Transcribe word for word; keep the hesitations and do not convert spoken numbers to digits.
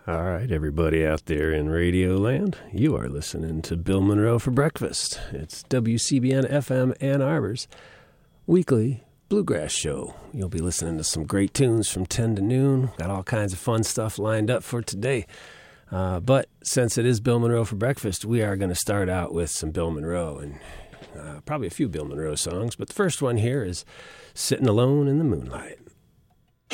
All right, everybody out there in Radio Land, you are listening to Bill Monroe for breakfast. It's W C B N F M Ann Arbor's weekly bluegrass show. You'll be listening to some great tunes from ten to noon. Got all kinds of fun stuff lined up for today. Uh, but since it is Bill Monroe for breakfast, we are going to start out with some Bill Monroe and uh, probably a few Bill Monroe songs. But the first one here is Sitting Alone in the Moonlight.